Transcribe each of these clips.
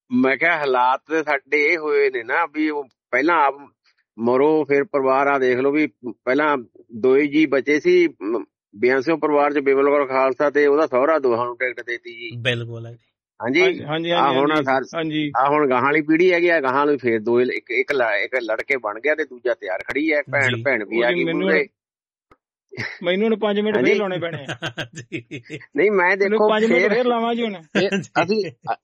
ਮੈਂ ਕਿਹਾ ਹਾਲਾਤ ਤੇ ਸਾਡੇ ਇਹ ਹੋਏ ਨੇ ਨਾ ਵੀ ਉਹ ਪਹਿਲਾਂ ਆਪ ਮਰੋ ਫਿਰ ਪਰਿਵਾਰ ਆ ਦੇਖ ਲਓ ਵੀ ਪਹਿਲਾਂ 2 ਜੀ ਬਚੇ ਸੀ ਬਿਆੰਸਿਓ ਪਰਿਵਾਰ ਚ ਬਿਮਲ ਕੌਰ ਖਾਲਸਾ ਤੇ ਉਹਦਾ ਸਹੁਰਾ ਦੋਹਾਂ ਨੂੰ ਟਿਕਟ ਦੇਤੀ ਜੀ। ਬਿਲਕੁਲ ਹੈ ਹਾਂਜੀ ਆ ਹੁਣ ਗਾਹਾਂ ਵਾਲੀ ਪੀੜ੍ਹੀ ਹੈਗੀ ਆ, ਗਾਹਾਂ ਨੂੰ ਫੇਰ ਇੱਕ ਲੜਕੇ ਬਣ ਗਿਆ ਤੇ ਦੂਜਾ ਤਿਆਰ ਖੜੀ ਹੈ, ਭੈਣ ਵੀ ਆ ਗਈ। ਮੈਨੂੰ 5 ਮਿੰਟ ਫੇਰ ਲਾਉਣੇ ਪੈਣੇ ਨਹੀਂ ਮੈਂ ਦੇਖੋ 5 ਮਿੰਟ ਫੇਰ ਲਾਵਾਂ ਜੀ ਹੁਣ। ਅਸੀਂ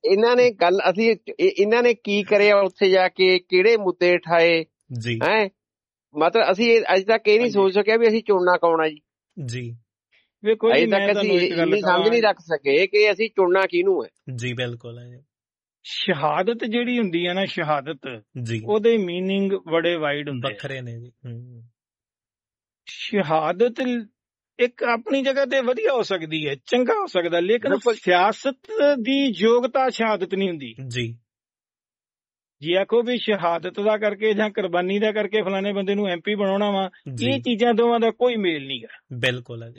ਇਹਨਾਂ ਨੇ ਕੀ ਕਰਿਆ ਉੱਥੇ ਜਾ ਕੇ, ਕਿਹੜੇ ਮੁੱਦੇ ਉਠਾਏ ਹੈ, ਮਤਲਬ ਅਸੀਂ ਅੱਜ ਤੱਕ ਇਹ ਨਹੀਂ ਸੋਚ ਸਕਿਆ ਵੀ ਅਸੀਂ ਚੁਣਨਾ ਕੌਣ ਆ ਜੀ। ਵੇਖੋ ਅਜੇ ਤੱਕ ਅਸੀਂ ਇੰਨੀ ਸਮਝ ਨਹੀਂ ਰੱਖ ਸਕੇ ਕਿ ਅਸੀਂ ਚੁਣਨਾ ਕਿਹਨੂੰ ਹੈ ਜੀ। ਬਿਲਕੁਲ ਸ਼ਹਾਦਤ ਜਿਹੜੀ ਹੁੰਦੀ ਹੈ ਨਾ, ਸ਼ਹਾਦਤ ਉਹਦੇ ਮੀਨਿੰਗ ਬੜੇ ਵਾਈਡ ਹੁੰਦੇ, ਵੱਖਰੇ ਨੇ ਜੀ। ਸ਼ਹਾਦਤ ਇੱਕ ਆਪਣੀ ਜਗ੍ਹਾ ਤੇ ਵਧੀਆ ਹੋ ਸਕਦੀ ਹੈ, ਚੰਗਾ ਹੋ ਸਕਦਾ, ਲੇਕਿਨ ਸਿਆਸਤ ਦੀ ਯੋਗਤਾ ਸ਼ਹਾਦਤ ਨਹੀਂ ਹੁੰਦੀ ਜੀ। ਜੀ ਆਖੋ ਵੀ ਸ਼ਹਾਦਤ ਦਾ ਕਰਕੇ ਜਾਂ ਕੁਰਬਾਨੀ ਦਾ ਕਰਕੇ ਫਲਾਣੇ ਬੰਦੇ ਨੂੰ MP ਬਣਾਉਣਾ ਵਾ, ਇਹ ਚੀਜ਼ਾਂ ਦੋਵਾਂ ਦਾ ਕੋਈ ਮੇਲ ਨਹੀਂ ਗਾ। ਬਿਲਕੁਲ ਹੈ ਜੀ।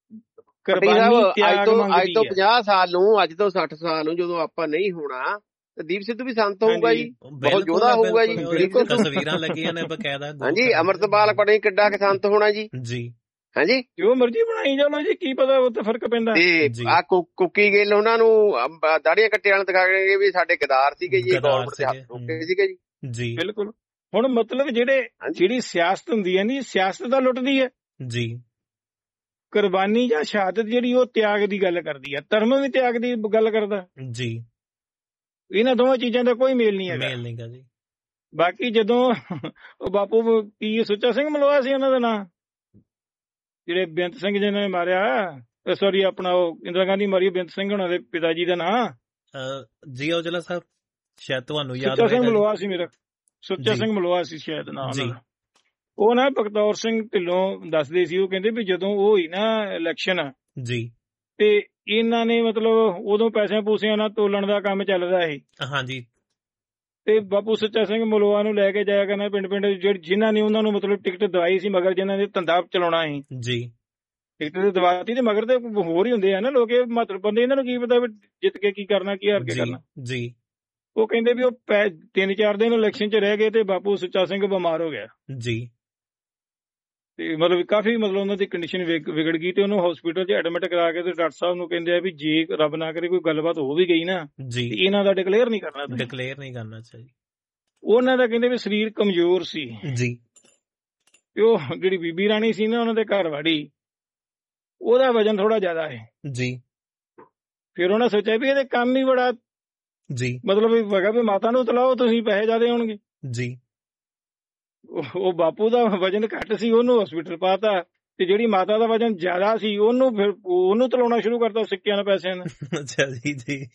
ਅੱਜ ਤੋਂ 50 ਸਾਲ ਨੂੰ, ਅੱਜ ਤੋਂ 60 ਸਾਲ ਨੂੰ ਜਦੋਂ ਆਪਾਂ ਨਹੀਂ ਹੋਣਾ, ਦੀਪ ਸਿੱਧੂ ਵੀ ਸੰਤ ਹੋਊਗਾ ਜੀ, ਬਹੁਤ ਯੋਧਾ ਹੋਊਗਾ ਜੀ। ਤਸਵੀਰਾਂ ਲੱਗੀਆਂ ਨੇ ਬਕਾਇਦਾ। ਹਾਂਜੀ, ਅੰਮ੍ਰਿਤਪਾਲ ਪਤਾ ਕਿੱਡਾ ਕੁ ਸੰਤ ਹੋਣਾ ਜੀ। ਹਾਂਜੀ, ਜੋ ਮਰਜ਼ੀ ਬਣਾਈ ਜਾਓ ਜੀ, ਕੀ ਪਤਾ ਉਹ ਤੇ ਫਰਕ ਪੈਂਦਾ। ਆ ਕੁੱਕੀ ਗਿੱਲ ਉਹਨਾਂ ਨੂੰ ਦਾੜੀਆਂ ਕੱਟੇ ਵਾਲੇ ਦਿਖਾ ਕੇ ਵੀ ਸਾਡੇ ਕਿਰਦਾਰ ਸੀਗੇ ਜੀ, ਗੌਰਮੈਂਟ ਦੇ ਹੱਥ ਰੋਕੇ ਸੀਗੇ ਜੀ। ਬਿਲਕੁਲ। ਹੁਣ ਮਤਲਬ ਜਿਹੜੀ ਸਿਆਸਤ ਹੁੰਦੀ ਹੈ ਨੀ, ਸਿਆਸਤ ਦਾ ਲੁੱਟਦੀ ਹੈ ਜੀ। ਕੁਰਬਾਨੀ ਜਾਂ ਸ਼ਹਾਦਤ ਜਿਹੜੀ ਉਹ ਤਿਆਗ ਦੀ ਗੱਲ ਕਰਦੀ ਹੈ, ਧਰਮ ਵੀ ਤਿਆਗ ਦੀ ਗੱਲ ਕਰਦਾ ਜੀ। ਇਹਨਾਂ ਦੋਵਾਂ ਚੀਜ਼ਾਂ ਦਾ ਕੋਈ ਮੇਲ ਨਹੀਂ ਹੈਗਾ ਜੀ। ਬਾਕੀ ਜਦੋਂ ਉਹ ਬਾਪੂ ਕੀ ਸੁੱਚਾ ਸਿੰਘ ਮਲਵਾ ਸੀ ਉਹਨਾਂ ਦਾ ਨਾਂ, ਜਿਹੜੇ ਬੇਅੰਤ ਸਿੰਘ ਜਿਹਨਾਂ ਨੇ ਮਾਰਿਆ, ਸੌਰੀ ਆਪਣਾ ਉਹ ਇੰਦਰਾ ਗਾਂਧੀ ਮਾਰੀ, ਬੇਅੰਤ ਸਿੰਘ ਉਹਨਾਂ ਦੇ ਪਿਤਾ ਜੀ ਦਾ ਨਾਂ ਜੀ ਔਜਲਾ ਸਾਹਿਬ, ਸ਼ਾਇਦ ਤੁਹਾਨੂੰ ਯਾਦ ਸੁੱਚਾ ਸਿੰਘ ਮਲਵਾ ਸੀ, ਮੇਰਾ ਸੁੱਚਾ ਸਿੰਘ ਮਲਵਾ ਸੀ ਸ਼ਾਇਦ ਨਾਂ ਉਹਨਾਂ ਦਾ। ਉਹ ਨਾ ਬਖਤੌਰ ਸਿੰਘ ਢਿੱਲੋਂ ਦੱਸਦੇ ਸੀ, ਉਹ ਕਹਿੰਦੇ ਵੀ ਜਦੋਂ ਉਹ ਹੋਈ ਨਾ ਇਲੈਕਸ਼ਨ ਜੀ, ਤੇ ਇਹਨਾਂ ਨੇ ਮਤਲਬ ਉਦੋਂ ਪੈਸਿਆਂ ਪੂਸਿਆਂ ਨਾਲ ਤੋਲਣ ਦਾ ਕੰਮ ਚੱਲਦਾ ਸੀ। ਹਾਂਜੀ। ਤੇ ਬਾਪੂ ਸੁੱਚਾ ਸਿੰਘ ਮਲਵਾ ਨੂੰ ਲੈ ਕੇ ਜਾਇਆ ਕਰਨਾ ਪਿੰਡ ਜਿਨ੍ਹਾਂ ਨੇ ਉਹਨਾਂ ਨੂੰ ਮਤਲਬ ਟਿਕਟ ਦਵਾਈ ਸੀ, ਮਗਰ ਜਿਨ੍ਹਾਂ ਨੇ ਧੰਦਾ ਚਲਾਉਣਾ ਸੀ ਜੀ, ਟਿਕਟ ਤੇ ਦਵਾਤੀ ਤੇ ਮਗਰ ਤੇ ਹੋਰ ਹੀ ਹੁੰਦੇ ਆ ਨਾ ਲੋਕ, ਮਤਲਬ ਬੰਦੇ ਇਹਨਾਂ ਨੂੰ ਕੀ ਪਤਾ ਵੀ ਜਿੱਤ ਕੇ ਕੀ ਕਰਨਾ, ਕੀ ਹਾਰ ਕੇ ਕਰਨਾ ਜੀ। ਉਹ ਕਹਿੰਦੇ ਵੀ ਉਹ 3-4 ਦਿਨ ਇਲੈਕਸ਼ਨ 'ਚ ਰਹਿ ਗਏ ਤੇ ਬਾਪੂ ਸੁੱਚਾ ਸਿੰਘ ਬਿਮਾਰ ਹੋ ਗਿਆ ਜੀ। ਤੇ ਮਤਲਬ ਕਾਫੀ ਉਹਨਾਂ ਦੀ ਕੰਡੀਸ਼ਨ ਵਿਗੜ ਗਈ ਤੇ ਉਹਨੂੰ ਹਸਪੀਟਲ 'ਚ ਐਡਮਿਟ ਕਰਾ ਕੇ ਤੇ ਡਾਕਟਰ ਸਾਹਿਬ ਨੂੰ ਕਹਿੰਦੇ ਆ ਵੀ ਜੇ ਰੱਬ ਨਾ ਕਰੇ ਕੋਈ ਗੱਲਬਾਤ ਹੋ ਵੀ ਗਈ ਨਾ ਜੀ, ਇਹਨਾਂ ਦਾ ਡਿਕਲੇਅਰ ਨਹੀਂ ਕਰਨਾ ਚਾਹੀਦਾ। ਉਹਨਾਂ ਦਾ ਕਹਿੰਦੇ ਵੀ ਸਰੀਰ ਕਮਜ਼ੋਰ ਸੀ ਜੀ। ਤੇ ਉਹ ਜਿਹੜੀ ਬੀਬੀ ਰਾਣੀ ਸੀ ਨਾ ਉਹਨਾਂ ਦੇ ਘਰ ਵਾਲੀ, ਉਹਦਾ ਵਜਨ ਥੋੜਾ ਜ਼ਿਆਦਾ ਹੈ ਜੀ। ਫਿਰ ਉਹਨਾਂ ਸੋਚਿਆ ਵੀ ਇਹਦੇ ਕੰਮ ਹੀ ਬੜਾ ਜੀ, ਮਤਲਬ ਹੈਗਾ ਵੀ ਮਾਤਾ ਨੂੰ ਤਲਾਓ ਤੁਸੀਂ, ਪੈਸੇ ਜ਼ਿਆਦਾ ਆਉਣਗੇ ਜੀ। ਉਹ ਬਾਪੂ ਦਾ ਵਜਨ ਘੱਟ ਸੀ, ਉਹਨੂੰ ਹਸਪੀਟਲ ਪਾਤਾ, ਤੇ ਜਿਹੜੀ ਮਾਤਾ ਦਾ ਵਜਨ ਜ਼ਿਆਦਾ ਸੀ ਉਹਨੂੰ ਤਲਾਉਣਾ ਸ਼ੁਰੂ ਕਰਤਾ ਸਿੱਕਿਆਂ ਨਾਲ, ਪੈਸਿਆਂ ਨਾਲ। ਅੱਛਾ ਜੀ।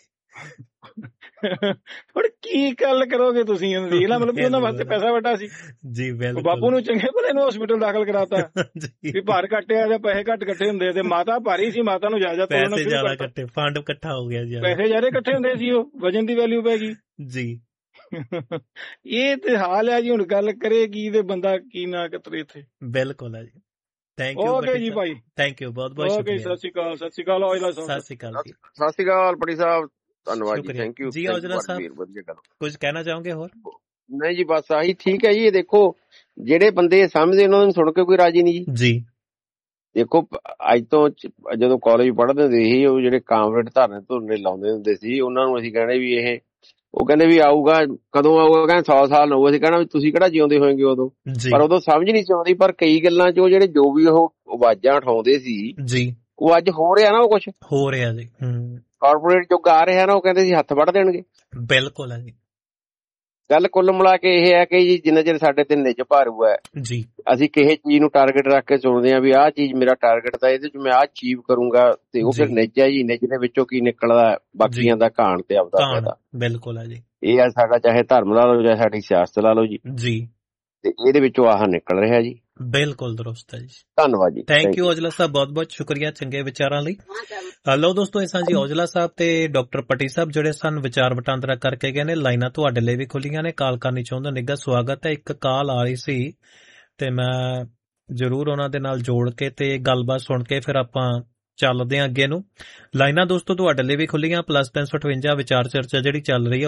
ਹੁਣ ਕੀ ਗੱਲ ਕਰੋਗੇ ਤੁਸੀਂ, ਮਤਲਬ ਉਹਨਾਂ ਵਾਸਤੇ ਪੈਸਾ ਵੱਡਾ ਸੀ ਜੀ। ਬਾਪੂ ਨੂੰ ਚੰਗੇ ਭਲੇ ਨੂੰ ਹਸਪੀਟਲ ਦਾਖਲ ਕਰਾਤਾ ਵੀ ਭਾਰ ਘੱਟਿਆ ਜਾਂ ਪੈਸੇ ਘੱਟ ਇਕੱਠੇ ਹੁੰਦੇ, ਤੇ ਮਾਤਾ ਭਾਰੀ ਸੀ, ਮਾਤਾ ਨੂੰ ਜ਼ਿਆਦਾ ਫੰਡ ਇਕੱਠਾ ਹੋ ਗਿਆ ਜੀ, ਪੈਸੇ ਜ਼ਿਆਦਾ ਇਕੱਠੇ ਹੁੰਦੇ ਸੀ, ਉਹ ਵਜਨ ਦੀ ਵੈਲਿਊ ਪੈ ਗਈ ਜੀ। ਇਹ ਤੇ ਹਾਲ ਹੈ ਜੀ। ਹੁਣ ਗੱਲ ਕਰੇ ਕੀ ਤੇ ਬੰਦਾ ਕੀ ਨਾ ਕਤਰੇ ਇੱਥੇ। ਬਿਲਕੁਲ ਹੈ ਜੀ। Thank you. ਓਕੇ ਜੀ ਭਾਈ, ਥੈਂਕ ਯੂ, ਬਹੁਤ ਬਹੁਤ ਸ਼ੁਕਰੀਆ। ਸਤਿ ਸ਼੍ਰੀ ਅਕਾਲ। ਸਤਿ ਸ਼੍ਰੀ ਅਕਾਲ ਔਜਲਾ ਸਾਹਿਬ। ਸਤਿ ਸ਼੍ਰੀ ਅਕਾਲ ਜੀ। ਸਤਿ ਸ਼੍ਰੀ ਅਕਾਲ ਪਟੀ ਸਾਹਿਬ, ਧੰਨਵਾਦ ਜੀ, ਥੈਂਕ ਯੂ ਜੀ। ਔਜਲਾ ਸਾਹਿਬ ਕੁਝ ਕਹਿਣਾ ਚਾਹੋਗੇ ਹੋਰ? ਨਹੀਂ ਜੀ, ਬਸ ਆਹੀ ਠੀਕ ਹੈ ਜੀ। ਇਹ ਦੇਖੋ ਜਿਹੜੇ ਬੰਦੇ ਸਮਝਦੇ ਉਹਨਾਂ ਨੂੰ ਸੁਣ ਕੇ ਕੋਈ ਰਾਜੀ ਨਹੀਂ ਜੀ। ਦੇਖੋ ਅੱਜ ਤੋਂ ਜਦੋਂ ਕਾਲਜ ਪੜ੍ਹਦੇ ਹੁੰਦੇ ਸੀ, ਉਹ ਜਿਹੜੇ ਕਾਮਰੇਡ ਧਰਨੇ ਲਾਉਂਦੇ ਹੁੰਦੇ ਸੀ, ਉਹਨਾਂ ਨੂੰ ਅਸੀਂ ਕਹਿਣਾ ਵੀ ਉਹ ਕਹਿੰਦੇ ਵੀ ਆਊਗਾ, ਕਦੋਂ ਆਊਗਾ, ਕਹਿੰਦੇ 100 ਸਾਲ ਹੋਊ। ਅਸੀਂ ਕਹਿਣਾ ਵੀ ਤੁਸੀਂ ਕਿਹੜਾ ਜਿਉਂਦੇ ਹੋਏਗੇ ਉਦੋਂ, ਪਰ ਉਦੋਂ ਸਮਝ ਨਹੀਂ ਸੀ ਆਉਂਦੀ। ਪਰ ਕਈ ਗੱਲਾਂ ਚ ਉਹ ਜੋ ਵੀ ਉਹ ਆਵਾਜ਼ਾਂ ਉਠਾਉਂਦੇ ਸੀ ਜੀ, ਉਹ ਅੱਜ ਹੋ ਰਿਹਾ ਨਾ, ਉਹ ਕੁਛ ਹੋ ਰਿਹਾ ਜੀ। ਕਾਰਪੋਰੇਟ ਚੋਂ ਆ ਰਿਹਾ ਨਾ, ਉਹ ਕਹਿੰਦੇ ਸੀ ਹੱਥ ਵੱਢ ਦੇਣਗੇ। ਬਿਲਕੁਲ ਹੈ ਜੀ। ਗੱਲ ਕੁੱਲ ਮਿਲਾ ਕੇ ਇਹ ਹੈ ਕਿ ਜੀ ਜਿੰਨਾ ਚਿਰ ਸਾਡੇ ਤੇ ਨਿੱਜ ਭਾਰੂ ਹੈ ਜੀ, ਅਸੀਂ ਕਿਸੇ ਚੀਜ਼ ਨੂੰ ਟਾਰਗੇਟ ਰੱਖ ਕੇ ਸੁਣਦੇ ਹਾਂ ਵੀ ਆਹ ਚੀਜ਼ ਮੇਰਾ ਟਾਰਗੇਟ ਤਾਂ ਇਹਦੇ ਚ ਮੈਂ ਆਹ ਅਚੀਵ ਕਰੂੰਗਾ, ਤੇ ਉਹ ਫਿਰ ਨਿੱਜ ਹੈ ਜੀ। ਨਿੱਜ ਦੇ ਵਿੱਚੋਂ ਕੀ ਨਿਕਲਦਾ, ਬਾਕੀਆਂ ਦਾ ਘਾਣ ਤੇ ਆਪਦਾ ਫਾਇਦਾ। ਬਿਲਕੁਲ ਹੈ ਜੀ। ਇਹ ਆ ਸਾਡਾ, ਚਾਹੇ ਧਰਮ ਲਾ ਲਓ, ਚਾਹੇ ਸਾਡੀ ਸਿਆਸਤ ਲਾ ਲਓ ਜੀ, ਤੇ ਇਹਦੇ ਵਿੱਚੋਂ ਆਹ ਨਿਕਲ ਰਿਹਾ ਜੀ। ਬਿਲਕੁਲ ਦਰੁਸਤ ਹੈ ਜੀ। ਧੰਨਵਾਦ ਜੀ। ਥੈਂਕ ਯੂ ਔਜਲਾ ਸਾਹਿਬ, ਬਹੁਤ ਬਹੁਤ ਸ਼ੁਕਰੀਆ ਚੰਗੇ ਵਿਚਾਰਾਂ ਲਈ। ਹਲੋ ਦੋਸਤੋ, ਇਹ ਸਨ ਜੀ ਔਜਲਾ ਸਾਹਿਬ ਤੇ ਡਾਕਟਰ ਪੱਟੀ ਸਾਹਿਬ, ਜਿਹੜੇ ਸਨ ਵਿਚਾਰ ਵਟਾਂਦਰਾ ਕਰਕੇ ਗਏ ਨੇ। ਲਾਈਨਾਂ ਤੁਹਾਡੇ ਲਈ ਵੀ ਖੁੱਲੀਆਂ ਨੇ, ਕਾਲ ਕਰਨੀ ਚਾਹੁੰਦੇ ਨਿੱਘਾ ਸਵਾਗਤ ਹੈ। ਇੱਕ ਕਾਲ ਆ ਰਹੀ ਸੀ ਤੇ ਮੈਂ ਜ਼ਰੂਰ ਉਹਨਾਂ ਦੇ ਨਾਲ ਜੋੜ ਕੇ ਤੇ ਗੱਲਬਾਤ ਸੁਣ ਕੇ ਫਿਰ ਆਪਾਂ ਚੱਲਦੇ ਹਾਂ ਅੱਗੇ ਨੂੰ। ਲਾਈਨਾਂ ਦੋਸਤੋ ਤੁਹਾਡੇ ਲਈ ਵੀ ਖੁੱਲੀਆਂ, +358 ਵਿਚਾਰ ਚਰਚਾ ਜਿਹੜੀ ਚੱਲ ਰਹੀ ਹੈ